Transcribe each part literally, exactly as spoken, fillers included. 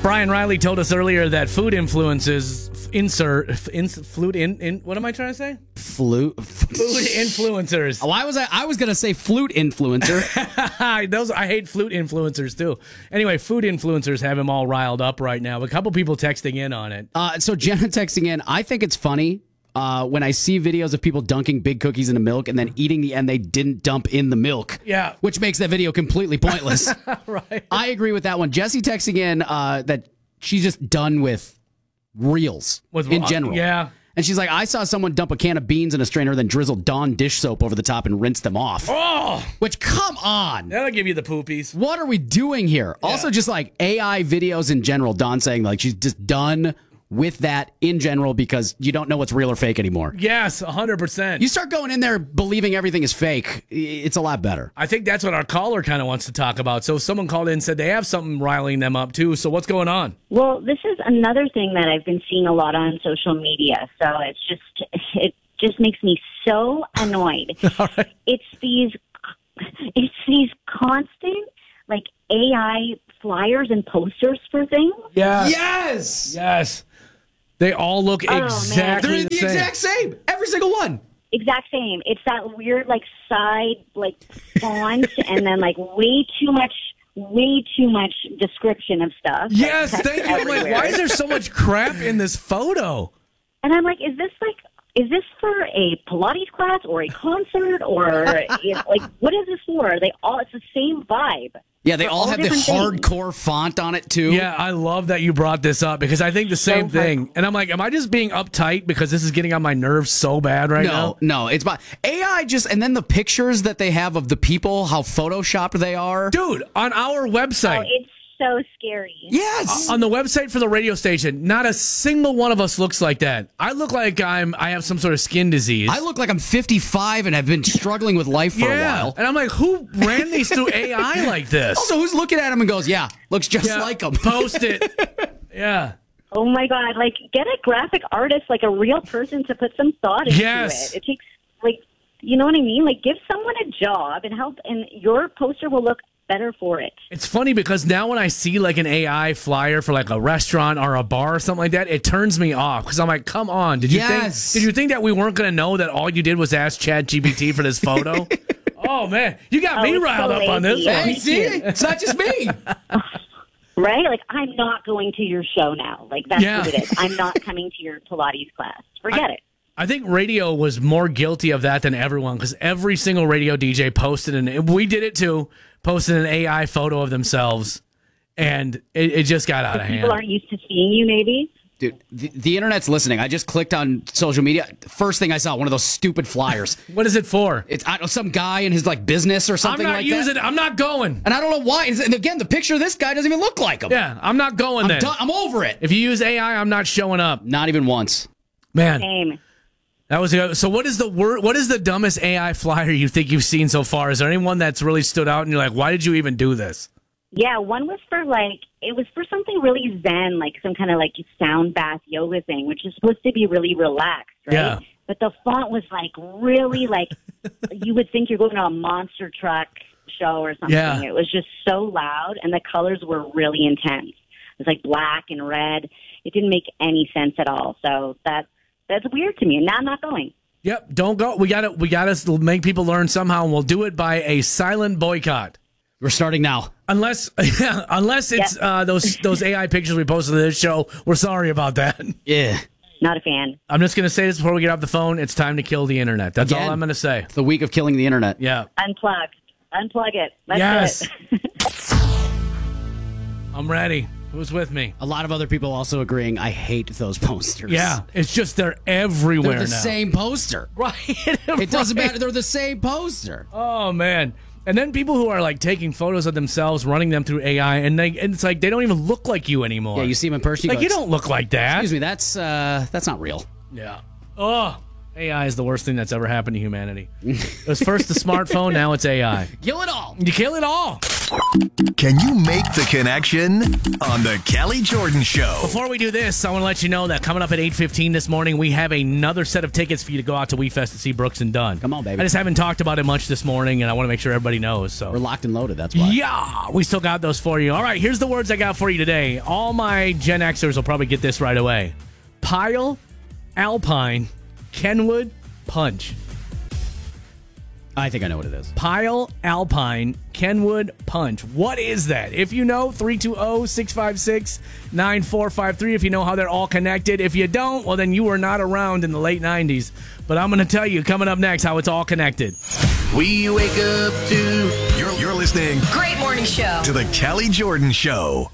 Brian Riley told us earlier that food influences insert in, flute in, in what am I trying to say? Flute. Food influencers. Why was I? I was gonna say flute influencer. Those I hate flute influencers too. Anyway, food influencers have him all riled up right now. A couple people texting in on it. Uh, so Jenna texting in. I think it's funny uh, when I see videos of people dunking big cookies into milk and then eating the end they didn't dump in the milk. Yeah, which makes that video completely pointless. Right. I agree with that one. Jesse texting in uh, that she's just done with reels with, in general. Yeah. And she's like, I saw someone dump a can of beans in a strainer, then drizzle Dawn dish soap over the top and rinse them off. Oh! Which, come on. That'll give you the poopies. What are we doing here? Yeah. Also, just like A I videos in general, Dawn saying like she's just done with that in general because you don't know what's real or fake anymore. Yes, one hundred percent. You start going in there believing everything is fake, it's a lot better. I think that's what our caller kind of wants to talk about. So someone called in and said they have something riling them up too. So what's going on? Well, this is another thing that I've been seeing a lot on social media. So it's just, it just makes me so annoyed. All right. It's these, it's these constant, like, A I flyers and posters for things. Yeah. Yes. Yes. They all look Oh, exactly They're the, the same. exact same. Every single one. Exact same. It's that weird, like, side, like, font and then, like, way too much, way too much description of stuff. Yes, like, thank you. I'm like, everywhere. why is there so much crap in this photo? And I'm like, is this, like, is this for a Pilates class or a concert or, you know, like, what is this for? They all, it's the same vibe. Yeah, they For all all have the different things. hardcore font on it, too. Yeah, I love that you brought this up because I think the same So thing. And I'm like, am I just being uptight because this is getting on my nerves so bad right now? No, no, it's about A I just, and then the pictures that they have of the people, how photoshopped they are. Dude, on our website. Oh, it's so scary. Yes. On the website for the radio station, not a single one of us looks like that. I look like I'm I have some sort of skin disease. I look like I'm fifty-five and have been struggling with life for yeah. a while. And I'm like, who ran these through A I like this? Also, who's looking at him and goes, yeah, looks just Yeah, like him. Post it. Yeah. Oh my God! Like, get a graphic artist, like a real person, to put some thought into Yes. it. It takes, like, you know what I mean? Like, give someone a job and help, and your poster will look better for it. It's funny because now when I see like an A I flyer for like a restaurant or a bar or something like that, it turns me off because I'm like, come on, did you Yes. think did you think that we weren't going to know that all you did was ask ChatGPT for this photo? Oh man, you got Oh, me it's riled so up on this lazy. one. Hey, see? It's not just me. Right? Like, I'm not going to your show now. Like, that's Yeah. what it is. I'm not coming to your Pilates class. Forget I- it. I think radio was more guilty of that than everyone because every single radio D J posted, and we did it too, posted an A I photo of themselves, and it, it just got out of People hand. aren't used to seeing you, maybe. Dude, the, the internet's listening. I just clicked on social media. First thing I saw, one of those stupid flyers. What is it for? It's I don't know, some guy in his like business or I'm something not like using that. it. I'm not going. And I don't know why. And again, the picture of this guy doesn't even look like him. Yeah, I'm not going I'm, then. done, I'm over it. If you use A I, I'm not showing up. Not even once. Man, Same. that was a, so. What is the word? What is the dumbest A I flyer you think you've seen so far? Is there anyone that's really stood out and you're like, why did you even do this? Yeah, one was for, like, it was for something really zen, like some kind of, like, sound bath yoga thing, which is supposed to be really relaxed, right? Yeah. But the font was, like, really, like, you would think you're going to a monster truck show or something. Yeah. It was just so loud, and the colors were really intense. It was, like, black and red. It didn't make any sense at all. So that that's weird to me, and now I'm not going. Yep, don't go. We got to we got to make people learn somehow, and we'll do it by a silent boycott. We're starting now. Unless, unless it's uh, those those A I pictures we posted to this show. We're sorry about that. Yeah. Not a fan. I'm just going to say this before we get off the phone. It's time to kill the internet. That's Again. all I'm going to say. It's the week of killing the internet. Yeah. Unplug. Unplug it. That's Yes. it. I'm ready. Who's with me? A lot of other people also agreeing. I hate those posters. Yeah. It's just they're everywhere They're the now. same poster. Right. It doesn't matter. They're the same poster. Oh, man. And then people who are like taking photos of themselves, running them through A I, and, they, and it's like they don't even look like you anymore. Yeah, you see them in person. You like go, you don't look like that. Excuse me. That's uh, that's not real. Yeah. Oh, A I is the worst thing that's ever happened to humanity. It was first the smartphone, now it's A I. Kill it all. You kill it all. Can you make the connection on the Kelly Jordan Show? Before we do this, I want to let you know that coming up at eight fifteen this morning, we have another set of tickets for you to go out to WeFest to see Brooks and Dunn. Come on, baby. I just haven't talked about it much this morning, and I want to make sure everybody knows. So We're locked and loaded, that's why. yeah, we still got those for you. All right, here's the words I got for you today. All my Gen Xers will probably get this right away. Pile, Alpine, Kenwood, Punch. I think I know what it is. Pile, Alpine, Kenwood, Punch. What is that? If you know, three two zero, six five six, nine four five three. If you know how they're all connected. If you don't, well, then you were not around in the late nineties. But I'm going to tell you coming up next how it's all connected. We wake up to... You're, you're listening Great morning show. to the Kelly Jordan Show.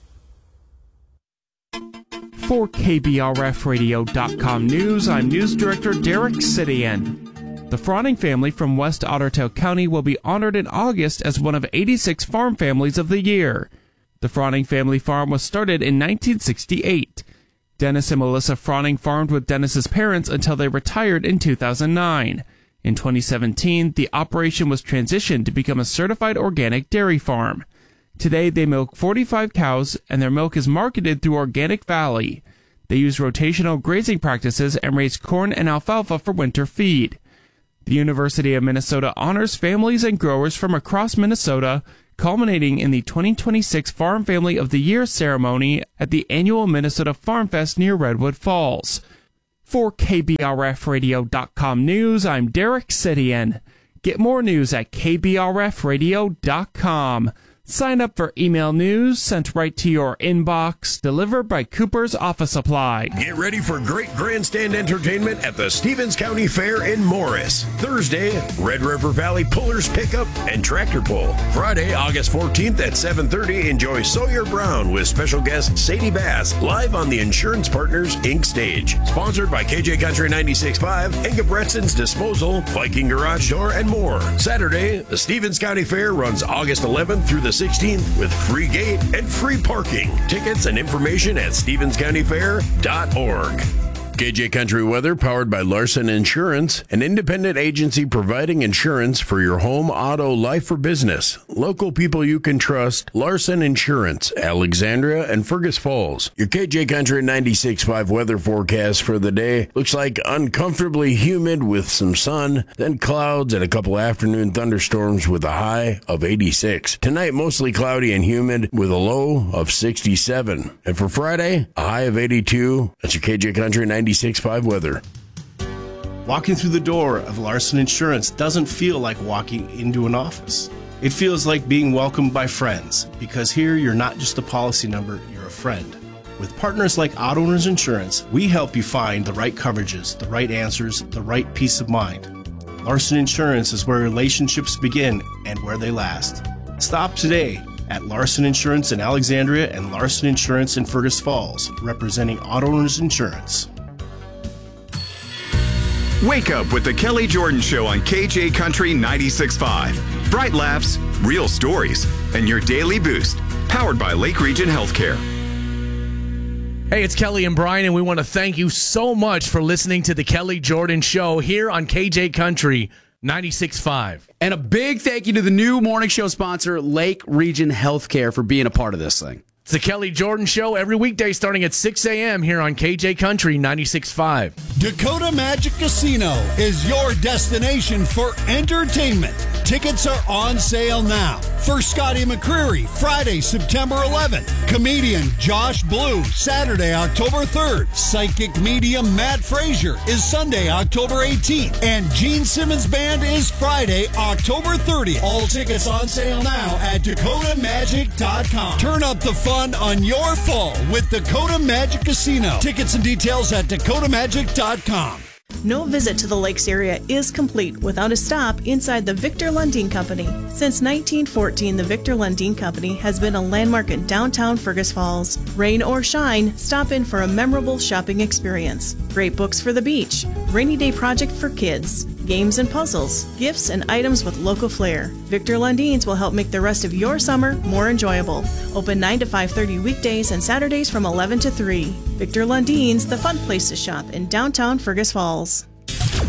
For K B R F radio dot com News, I'm News Director Derek Sidian. The Froning family from West Ottertail County will be honored in August as one of eighty-six farm families of the year. The Froning family farm was started in nineteen sixty-eight. Dennis and Melissa Froning farmed with Dennis's parents until they retired in two thousand nine. In twenty seventeen, the operation was transitioned to become a certified organic dairy farm. Today, they milk forty-five cows, and their milk is marketed through Organic Valley. They use rotational grazing practices and raise corn and alfalfa for winter feed. The University of Minnesota honors families and growers from across Minnesota, culminating in the twenty twenty-six Farm Family of the Year ceremony at the annual Minnesota Farm Fest near Redwood Falls. For K B R F radio dot com News, I'm Derek Sidian. Get more news at K B R F radio dot com. Sign up for email news sent right to your inbox, delivered by Cooper's Office Supply. Get ready for great grandstand entertainment at the Stevens County Fair in Morris. Thursday, Red River Valley Pullers Pickup and Tractor Pull. Friday, August fourteenth at seven thirty, enjoy Sawyer Brown with special guest Sadie Bass live on the Insurance Partners Incorporated stage. Sponsored by K J Country ninety-six point five, Inga Bretson's Disposal, Viking Garage Door, and more. Saturday, the Stevens County Fair runs August eleventh through the sixteenth with free gate and free parking. Tickets and information at stevens county fair dot org. K J Country Weather powered by Larson Insurance, an independent agency providing insurance for your home, auto, life, or business. Local people you can trust. Larson Insurance, Alexandria and Fergus Falls. Your K J Country ninety-six point five weather forecast for the day looks like uncomfortably humid with some sun, then clouds and a couple afternoon thunderstorms with a high of eighty-six. Tonight, mostly cloudy and humid with a low of sixty-seven. And for Friday, a high of eighty-two. That's your K J Country ninety-six point five weather. Walking through the door of Larson Insurance doesn't feel like walking into an office. It feels like being welcomed by friends, because here you're not just a policy number, you're a friend. With partners like Auto Owners Insurance, we help you find the right coverages, the right answers, the right peace of mind. Larson Insurance is where relationships begin and where they last. Stop today at Larson Insurance in Alexandria and Larson Insurance in Fergus Falls, representing Auto Owners Insurance. Wake up with the Kelly Jordan Show on K J Country ninety-six point five. Bright laughs, real stories, and your daily boost. Powered by Lake Region Healthcare. Hey, it's Kelly and Brian, and we want to thank you so much for listening to the Kelly Jordan Show here on K J Country ninety-six point five. And a big thank you to the new morning show sponsor, Lake Region Healthcare, for being a part of this thing. It's the Kelly Jordan Show every weekday starting at six a.m. here on K J Country ninety-six point five. Dakota Magic Casino is your destination for entertainment. Tickets are on sale now. For Scotty McCreery, Friday, September eleventh. Comedian Josh Blue, Saturday, October third. Psychic medium Matt Frazier is Sunday, October eighteenth. And Gene Simmons Band is Friday, October thirtieth. All tickets on sale now at dakota magic dot com. Turn up the fun on your fall with Dakota Magic Casino. Tickets and details at dakota magic dot com. No visit to the lakes area is complete without a stop inside the Victor Lundin Company. Since nineteen fourteen, the Victor Lundin Company has been a landmark in downtown Fergus Falls. Rain or shine, stop in for a memorable shopping experience. Great books for the beach, rainy day project for kids, games and puzzles, gifts and items with local flair. Victor Lundin's will help make the rest of your summer more enjoyable. Open nine to five thirty weekdays and Saturdays from eleven to three. Victor Lundin's, the fun place to shop in downtown Fergus Falls.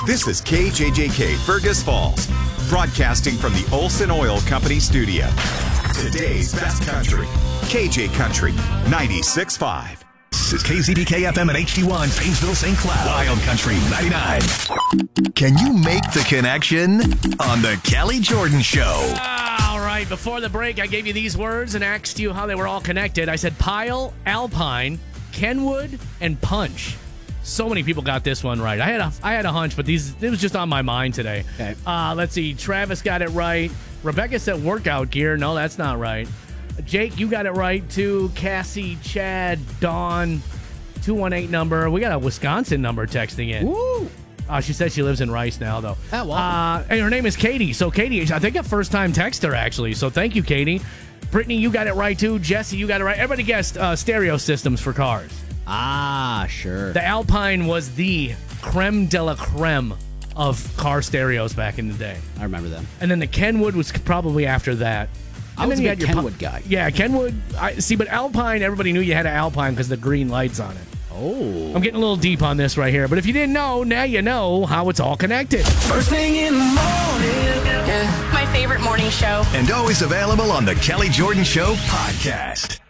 This is K J J K Fergus Falls, broadcasting from the Olson Oil Company studio. Today's best country, K J Country ninety-six point five. This is K Z B K F M and H D one, Painesville, Saint Cloud, Wild Country ninety-nine. Can you make the connection on the Kelly Jordan Show? All right, before the break, I gave you these words and asked you how they were all connected. I said pile, alpine, Kenwood, and punch. So many people got this one right. I had a, I had a hunch, but these it was just on my mind today. Okay. Uh, let's see. Travis got it right. Rebecca said workout gear. No, that's not right. Jake, you got it right, too. Cassie, Chad, Dawn, two one eight number. We got a Wisconsin number texting in. Woo! Uh, she said she lives in Rice now, though. Oh, wow. Uh, and her name is Katie. So, Katie, I think a first-time texter, actually. So, thank you, Katie. Brittany, you got it right, too. Jesse, you got it right. Everybody guessed uh, stereo systems for cars. Ah, sure. The Alpine was the creme de la creme of car stereos back in the day. I remember them. And then the Kenwood was probably after that. I And was then a you big had your Kenwood pu- guy. Yeah, Kenwood. I see, but Alpine, everybody knew you had an Alpine because the green lights on it. Oh. I'm getting a little deep on this right here, but if you didn't know, now you know how it's all connected. First thing in the morning. Yeah. My favorite morning show. And always available on the Kelly Jordan Show podcast.